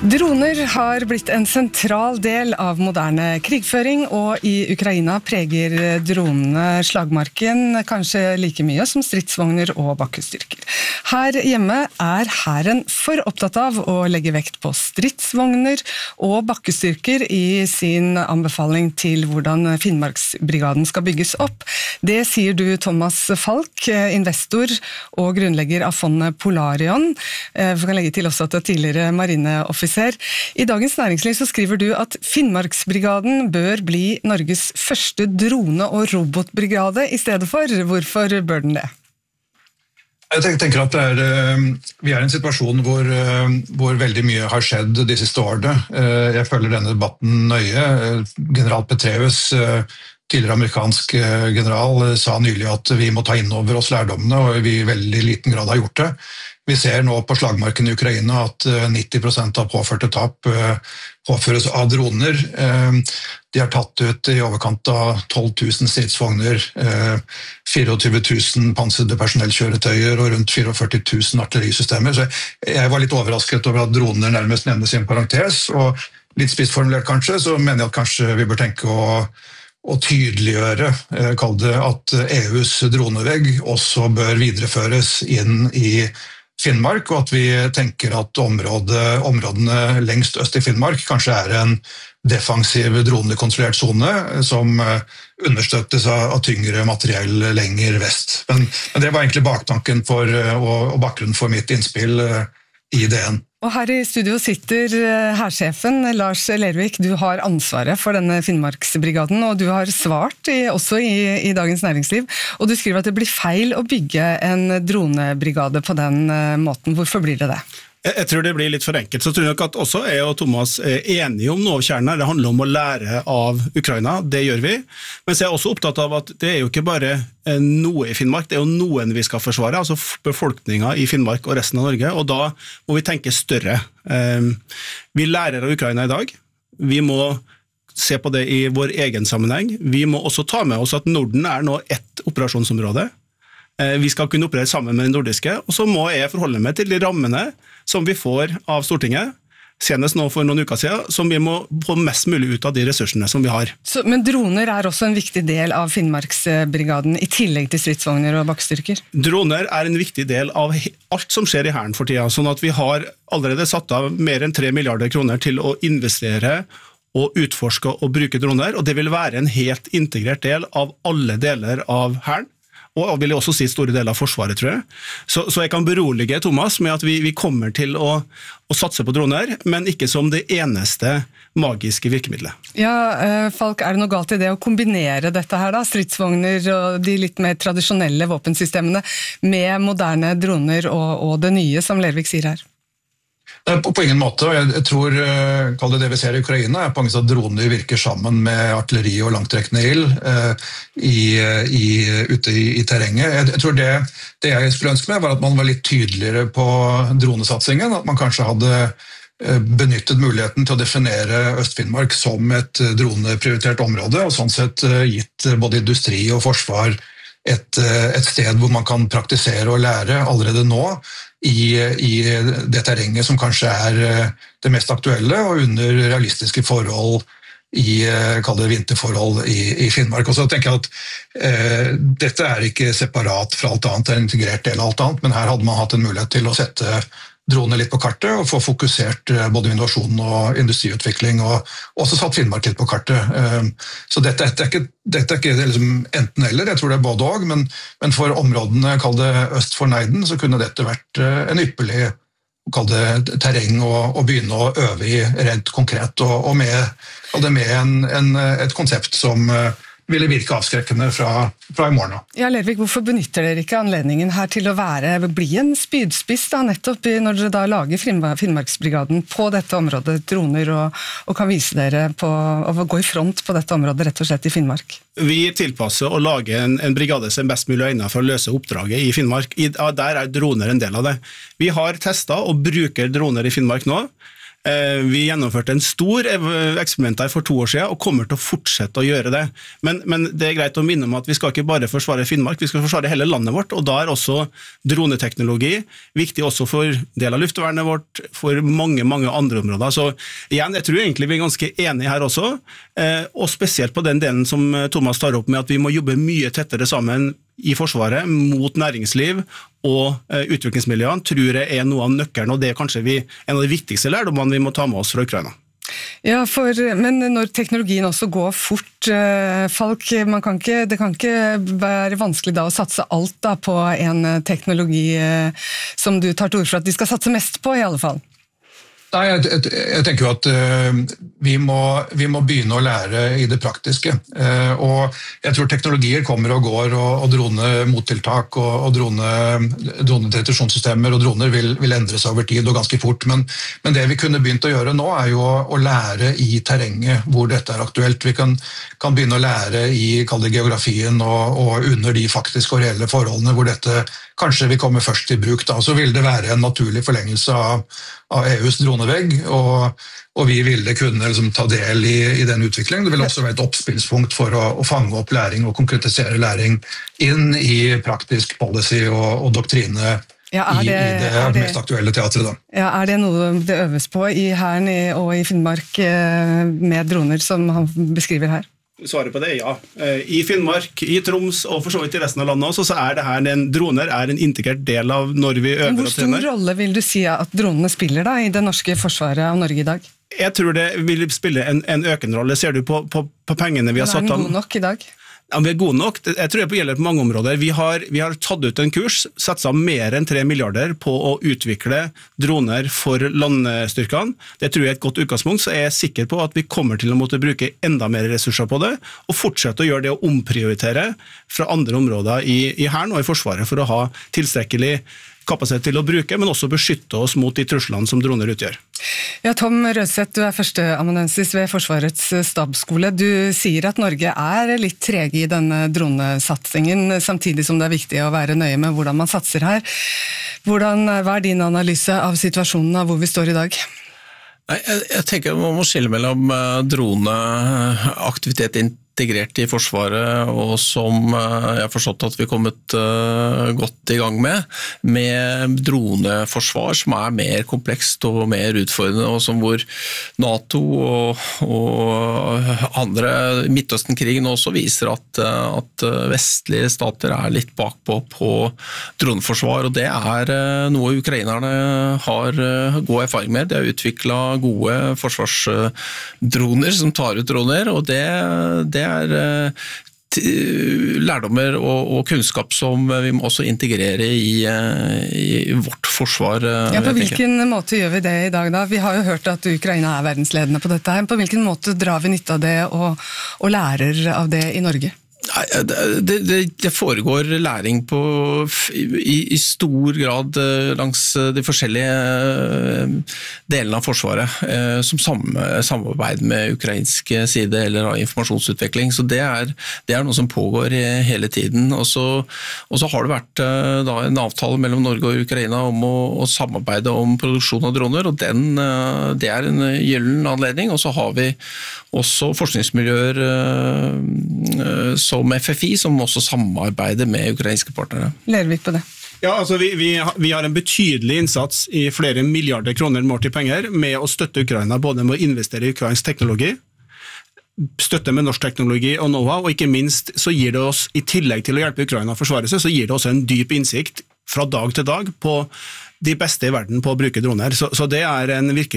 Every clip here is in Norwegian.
Droner har blitt en sentral del av moderne krigføring, og i Ukraina preger dronene slagmarken kanskje like mye som stridsvogner og bakkestyrker. Her hjemme er hæren for opptatt av å legge vekt på stridsvogner og bakkestyrker i sin anbefaling til hvordan Finnmarksbrigaden skal bygges opp. Det sier du, Thomas Falk, investor og grunnlegger av fondet Polarion. Vi kan legge til også at det er tidligere marineoffiser. I Dagens Næringsliv så skriver du at Finnmarksbrigaden bør bli Norges første drone- og robotbrigade i stedet for. Hvorfor bør den det? Jeg tenker at vi er i en situasjon hvor veldig mye har skjedd de siste årene. Jeg følger denne debatten nøye. General Petraeus, tidligere amerikansk general, sa nylig at vi må ta inn over oss lærdommene, og vi i veldig liten grad har gjort det. Vi ser nå på slagmarken i Ukraina at 90% av påførte tap påføres av droner. De har tatt ut i overkant av 12 000 stridsvogner, 24 000 pansrede personellkjøretøyer og rundt 44 000 artillerisystemer. Så jeg var litt overrasket over at droner nærmest nevnes i en parentes, og litt spissformulert kanskje, så mener jeg at kanskje vi bør tenke å tydeliggjøre, kall det at EUs dronevegg også bør videreføres inn i Finnmark, og at vi tenker at områdene lengst øst i Finnmark kanskje er en defensiv dronekontrollert zone som understøttes av tyngre materiell lenger vest. Men det var egentlig baktanken og bakgrunnen for mitt innspill i DN. Og her i studio sitter hærsjefen Lars Lervik. Du har ansvaret for denne Finnmarksbrigaden, og du har svart også i Dagens Næringsliv. Og du skriver at det blir feil å bygge en dronebrigade på den måten. Hvorfor blir det det? Jeg tror det blir litt for enkelt. Så tror jeg nok at også jeg og Thomas er enige om noe av kjernen. Det handler om å lære av Ukraina, det gjør vi. Men så er jeg også opptatt av at det er jo ikke bare noe i Finnmark, det er jo noen vi skal forsvare, altså befolkningen i Finnmark og resten av Norge, og da må vi tenke større. Vi lærer av Ukraina i dag. Vi må se på det i vår egen sammenheng. Vi må også ta med oss at Norden er nå ett operasjonsområde. Vi skal kunne operere sammen med den nordiske, og så må jeg forholde meg til de rammene som vi får av Stortinget, senest nå for noen uker siden, som vi må få mest mulig ut av de ressursene som vi har. Men droner er også en viktig del av Finnmarksbrigaden, i tillegg til stridsvogner og bakkestyrker? Droner er en viktig del av alt som skjer i hæren for tiden, sånn at vi har allerede satt av mer enn 3 milliarder kroner til å investere og utforske og bruke droner, og det vil være en helt integrert del av alle deler av hæren. Og vil jeg også si store deler av forsvaret, tror jeg. Så jeg kan berolige Thomas med at vi kommer til å satse på droner, men ikke som det eneste magiske virkemidlet. Ja, Falk, er det noe galt i det å kombinere dette her da, stridsvogner og de litt mer tradisjonelle våpensystemene med moderne droner og det nye, som Lervik sier her? På ingen måte, og jeg tror det vi ser i Ukraina er på mange måter at droner virker sammen med artilleri og langtrekkende ild ute i terrenget. Jeg tror det jeg skulle ønske meg var at man var litt tydeligere på dronesatsingen, at man kanskje hadde benyttet muligheten til å definere Øst-Finnmark som et droneprioritert område, og sånn sett gitt både industri og forsvar et sted hvor man kan praktisere og lære allerede nå i det terrenget som kanskje er det mest aktuelle, og under realistiske forhold kall det vinterforhold i Finnmark. Og så tenker jeg at dette er ikke separat fra alt annet, det er en integrert del av alt annet, men her hadde man hatt en mulighet til å sette droner litt på kartet og få fokusert både innovasjon og industriutvikling, og også satt Finnmark litt på kartet. Så dette er ikke liksom enten eller, jeg tror det er både og, men for områdene, kall det øst for Neiden, så kunne dette vært en ypperlig terreng å begynne å øve i rent konkret, og med et konsept som ville virke avskrekkende fra i morgen. Ja, Lervik, hvorfor benytter dere ikke anledningen her til å bli en spydspiss da, nettopp når dere da lager Finnmarksbrigaden på dette området, droner, og kan vise dere på å gå i front på dette området, rett og slett i Finnmark? Vi tilpasser å lage en brigade som er best mulig egnet for å løse oppdraget i Finnmark. Der er droner en del av det. Vi har testet og bruker droner i Finnmark nå. Vi gjennomførte en stor eksperiment her for 2 år siden, og kommer til å fortsette å gjøre det. Men det er greit å minne om at vi skal ikke bare forsvare Finnmark, vi skal forsvare hele landet vårt, og da er også droneteknologi viktig også for del av luftvernet vårt, for mange andre områder. Så igjen, jeg tror egentlig vi er ganske enige her også, og spesielt på den delen som Thomas tar opp med at vi må jobbe mye tettere sammen i Forsvaret mot næringsliv og utviklingsmiljøene, tror jeg er noe av nøkkelen, og det er kanskje en av de viktigste lærdommene vi må ta med oss fra Ukraina. Ja, men når teknologien også går fort, Falk, det kan ikke være vanskelig da å satse alt da på en teknologi som du tar til ord for at de skal satse mest på i alle fall. Nei, jeg tenker jo at vi må begynne å lære i det praktiske. Og jeg tror teknologier kommer og går, og dronemottiltak og dronedeteksjonssystemer og droner vil endre seg over tid og ganske fort. Men det vi kunne begynt å gjøre nå er jo å lære i terrenget hvor dette er aktuelt. Vi kan begynne å lære i geografien og under de faktiske og reelle forholdene hvor dette kanskje vil komme først i bruk. Da. Så vil det være en naturlig forlengelse av EUs dronevegg, og vi ville kunne ta del i den utviklingen. Det vil også være et oppspillspunkt for å fange opp læring og konkretisere læring inn i praktisk policy og doktrine i det mest aktuelle teatret. Da. Ja, er det noe det øves på i Hæren og i Finnmark med droner, som han beskriver her? Svaret på det er ja. I Finnmark, i Troms og for så vidt i resten av landet også, så er det her droner er en integrert del av når vi øver og trener. Hvor stor rolle vil du si at dronene spiller da i det norske forsvaret av Norge i dag? Jeg tror det vil spille en økende rolle. Ser du på pengene vi har satt av? Er den god nok i dag? Ja, vi er gode nok. Jeg tror det gjelder på mange områder. Vi har tatt ut en kurs, satset mer enn 3 milliarder på å utvikle droner for landstyrkene. Det tror jeg er et godt utgangspunkt, så jeg er sikker på at vi kommer til å måtte bruke enda mer ressurser på det, og fortsette å gjøre det å omprioritere fra andre områder i Hæren og i Forsvaret for å ha tilstrekkelig kapasitet til å bruke, men også beskytte oss mot de truslene som droner utgjør. Ja, Tom Rødseth, du er førsteamanuensis ved Forsvarets stabsskole. Du sier at Norge er litt trege i denne dronesatsingen, samtidig som det er viktig å være nøye med hvordan man satser her. Hva er din analyse av situasjonen av hvor vi står i dag? Jeg tenker man må skille mellom droneaktivitet integrert i Forsvaret, og som jeg har forstått at vi har kommet godt i gang med droneforsvar, som er mer komplekst og mer utfordrende, og som hvor NATO og andre Midtøsten-krigen også viser at vestlige stater er litt bakpå på droneforsvar, og det er noe ukrainerne har god erfaring med. De har utviklet gode forsvarsdroner som tar ut droner, og det er lærdommer og kunnskap som vi må også integrere i vårt forsvar. Ja, på hvilken måte gjør vi det i dag da? Vi har jo hørt at Ukraina er verdensledende på dette her. På hvilken måte drar vi nytte av det og lærer av det i Norge? Det foregår læring i stor grad langs de forskjellige delene av Forsvaret, som samarbeid med ukrainsk side eller av informasjonsutvikling, så det er noe som pågår hele tiden. Og så har det vært da en avtale mellom Norge og Ukraina om å samarbeide om produksjon av droner, og det er en gyllen anledning. Og så har vi også forskningsmiljøer som FFI, som også samarbeider med ukrainske partnere. Lervik på det. Ja, altså vi har en betydelig innsats i flere milliarder kroner målt i penger med å støtte Ukraina, både med å investere i ukrainsk teknologi, støtte med norsk teknologi og know-how, og ikke minst så gir det oss, i tillegg til å hjelpe Ukraina å forsvare seg, så gir det også en dyp innsikt fra dag til dag på de beste i verden på å bruke droner. Så det er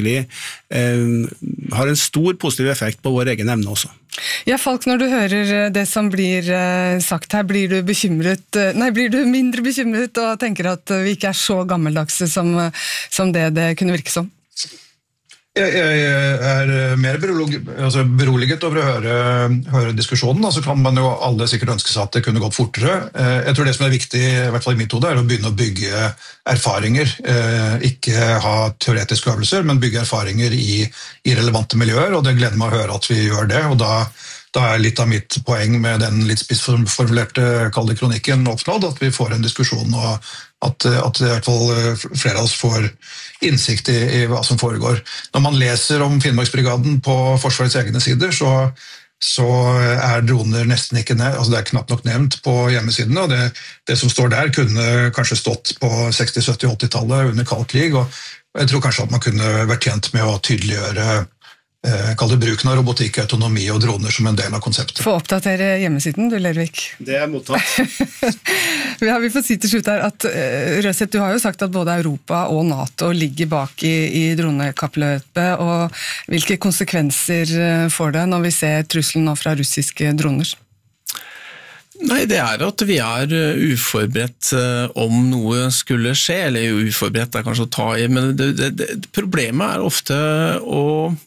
har en stor positiv effekt på vår egen evne også. Ja, Falk, når du hører det som blir sagt her, blir du mindre bekymret og tenker at vi ikke er så gammeldagse som det kunne virke som? Jeg er mer beroliget over å høre diskusjonen. Så kan man jo alle sikkert ønske seg at det kunne gått fortere. Jeg tror det som er viktig, i hvert fall i mitt hode, er å begynne å bygge erfaringer. Ikke ha teoretiske øvelser, men bygge erfaringer i relevante miljøer, og det gleder meg å høre at vi gjør det. Og da er litt av mitt poeng med den litt spissformulerte kalde kronikken oppnådd, at vi får en diskusjon at i hvert fall flere av oss får innsikt i hva som foregår. Når man leser om Finnmarksbrigaden på Forsvarets egne sider, så droner nesten ikke altså det knapt nok nevnt på hjemmesidene, og det som står der kunne kanskje stått på 60-, 70-, 80-tallet under kald krig, og jeg tror kanskje at man kunne vært tjent med å tydeliggjøre kall det bruken av robotikk, autonomi og droner som en del av konseptet. Få oppdatere hjemmesiden, du Lervik. Det mottatt. Vi får si til slutt her at Røseth, du har jo sagt at både Europa og NATO ligger bak i dronekappløpet, og hvilke konsekvenser får det når vi ser trusselen nå fra russiske droner? Nei, det at vi uforberedt om noe skulle skje, eller uforberedt kanskje å ta i, men problemet ofte å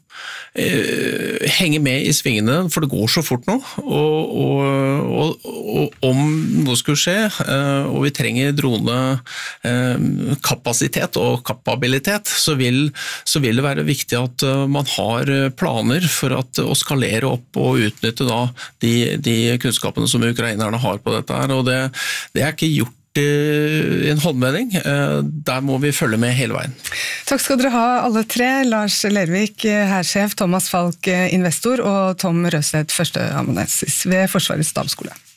henge med i svingene, for det går så fort nå, og om noe skulle skje, og vi trenger dronekapasitet og kapabilitet, så vil det være viktig at man har planer for å skalere opp og utnytte da de kunnskapene som ukrainerne har på dette her, og det ikke gjort i en håndvending. Der må vi følge med hele veien. Takk skal dere ha alle tre. Lars Lervik, hærsjef, Thomas Falk, investor, og Tom Røseth, førsteamanuensis ved Forsvarets stabsskole.